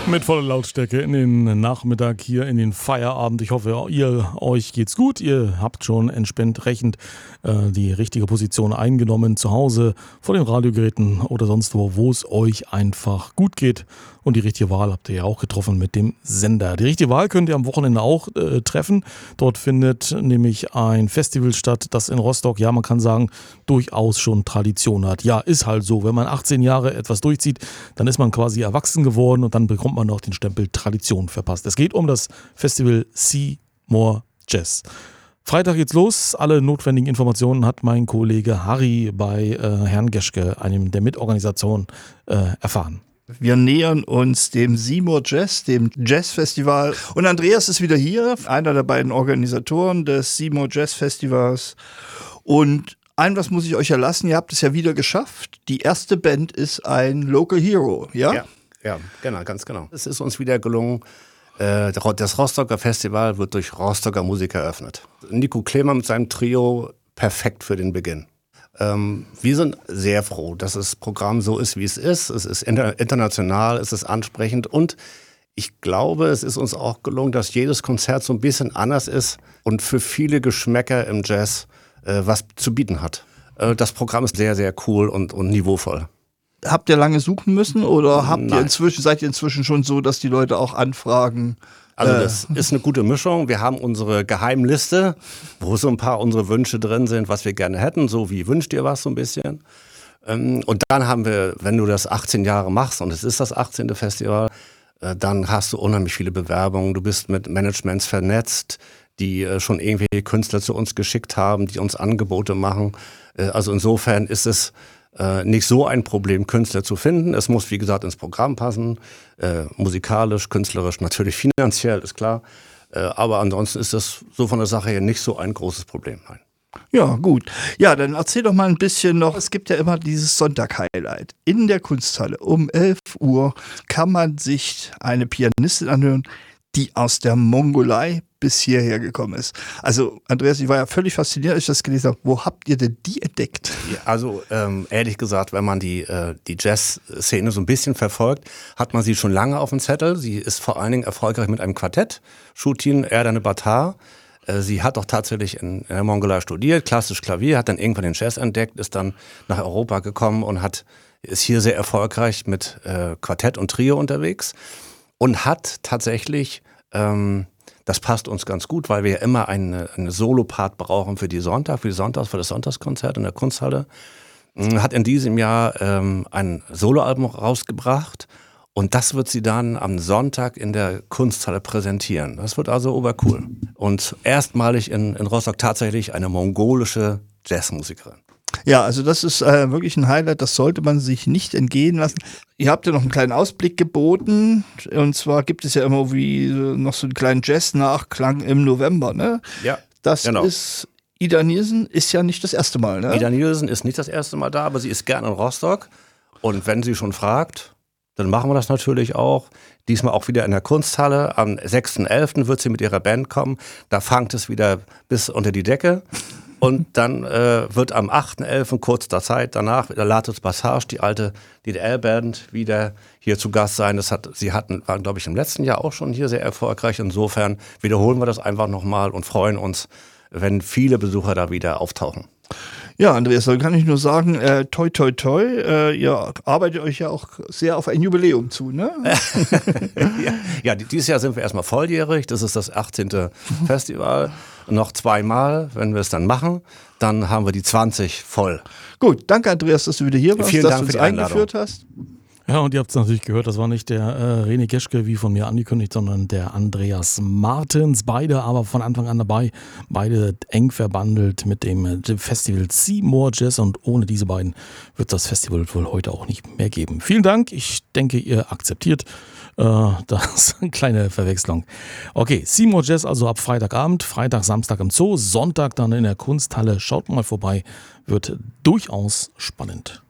Mit voller Lautstärke in den Nachmittag hier in den Feierabend. Ich hoffe, euch geht's gut. Ihr habt schon entsprechend die richtige Position eingenommen zu Hause, vor den Radiogeräten oder sonst wo es euch einfach gut geht. Und die richtige Wahl habt ihr ja auch getroffen mit dem Sender. Die richtige Wahl könnt ihr am Wochenende auch treffen. Dort findet nämlich ein Festival statt, das in Rostock, ja, man kann sagen, durchaus schon Tradition hat. Ja, ist halt so. Wenn man 18 Jahre etwas durchzieht, dann ist man quasi erwachsen geworden und dann bekommt man noch den Stempel Tradition verpasst. Es geht um das Festival See More Jazz. Freitag geht's los. Alle notwendigen Informationen hat mein Kollege Harry bei Herrn Geschke, einem der Mitorganisatoren, erfahren. Wir nähern uns dem See More Jazz, dem Jazzfestival. Und Andreas ist wieder hier, einer der beiden Organisatoren des See More Jazz Festivals. Und was muss ich euch erlassen, ihr habt es ja wieder geschafft. Die erste Band ist ein Local Hero, ja? Ja, genau, ganz genau. Es ist uns wieder gelungen, das Rostocker Festival wird durch Rostocker Musiker eröffnet. Nico Klemer mit seinem Trio, perfekt für den Beginn. Wir sind sehr froh, dass das Programm so ist, wie es ist. Es ist international, es ist ansprechend und ich glaube, es ist uns auch gelungen, dass jedes Konzert so ein bisschen anders ist und für viele Geschmäcker im Jazz was zu bieten hat. Das Programm ist sehr, sehr cool und niveauvoll. Habt ihr lange suchen müssen oder seid ihr inzwischen schon so, dass die Leute auch anfragen? Also das ist eine gute Mischung. Wir haben unsere Geheimliste, wo so ein paar unsere Wünsche drin sind, was wir gerne hätten, so wie wünscht ihr was so ein bisschen. Und dann haben wir, wenn du das 18 Jahre machst und es ist das 18. Festival, dann hast du unheimlich viele Bewerbungen. Du bist mit Managements vernetzt, die schon irgendwelche Künstler zu uns geschickt haben, die uns Angebote machen. Also insofern ist es nicht so ein Problem, Künstler zu finden. Es muss, wie gesagt, ins Programm passen, musikalisch, künstlerisch, natürlich finanziell, ist klar. Aber ansonsten ist das so von der Sache her nicht so ein großes Problem. Nein. Ja, gut. Ja, dann erzähl doch mal ein bisschen noch. Es gibt ja immer dieses Sonntag-Highlight. In der Kunsthalle um 11 Uhr kann man sich eine Pianistin anhören, die aus der Mongolei bis hierher gekommen ist. Also Andreas, ich war ja völlig fasziniert, als ich das gelesen habe. Wo habt ihr denn die entdeckt? Ja, also ehrlich gesagt, wenn man die Jazz-Szene so ein bisschen verfolgt, hat man sie schon lange auf dem Zettel. Sie ist vor allen Dingen erfolgreich mit einem Quartett, Shutin Erdane Batar. Sie hat auch tatsächlich in der Mongolei studiert, klassisch Klavier, hat dann irgendwann den Jazz entdeckt, ist dann nach Europa gekommen und ist hier sehr erfolgreich mit Quartett und Trio unterwegs und hat tatsächlich das passt uns ganz gut, weil wir ja immer eine Solopart brauchen für das Sonntagskonzert in der Kunsthalle. Hat in diesem Jahr ein Soloalbum rausgebracht und das wird sie dann am Sonntag in der Kunsthalle präsentieren. Das wird also obercool. Und erstmalig in Rostock tatsächlich eine mongolische Jazzmusikerin. Ja, also das ist wirklich ein Highlight, das sollte man sich nicht entgehen lassen. Ihr habt ja noch einen kleinen Ausblick geboten und zwar gibt es ja immer noch so einen kleinen Jazz-Nachklang im November, ne? Ja, das genau. Ida Nielsen ist ja nicht das erste Mal, ne? Ida Nielsen ist nicht das erste Mal da, aber sie ist gerne in Rostock und wenn sie schon fragt, dann machen wir das natürlich auch. Diesmal auch wieder in der Kunsthalle. Am 6.11. wird sie mit ihrer Band kommen. Da fangt es wieder bis unter die Decke. Und dann wird am 8.11. kurz der Zeit danach der Latus Passage, die alte DDR-Band, wieder hier zu Gast sein. Waren, glaube ich, im letzten Jahr auch schon hier sehr erfolgreich. Insofern wiederholen wir das einfach nochmal und freuen uns, wenn viele Besucher da wieder auftauchen. Ja, Andreas, dann kann ich nur sagen, toi, toi, toi, ihr arbeitet euch ja auch sehr auf ein Jubiläum zu, ne? Ja, dieses Jahr sind wir erstmal volljährig, das ist das 18. Festival. Noch zweimal, wenn wir es dann machen, dann haben wir die 20 voll. Gut, danke Andreas, dass du wieder hier warst, Vielen dass Dank du uns für die Einladung. eingeführt hast. Ja, und ihr habt es natürlich gehört, das war nicht der René Geschke, wie von mir angekündigt, sondern der Andreas Martens. Beide aber von Anfang an dabei, beide eng verbandelt mit dem Festival See More Jazz und ohne diese beiden wird es das Festival wohl heute auch nicht mehr geben. Vielen Dank, ich denke, ihr akzeptiert das ist eine kleine Verwechslung. Okay, See More Jazz also ab Freitagabend, Freitag, Samstag im Zoo, Sonntag dann in der Kunsthalle. Schaut mal vorbei, wird durchaus spannend.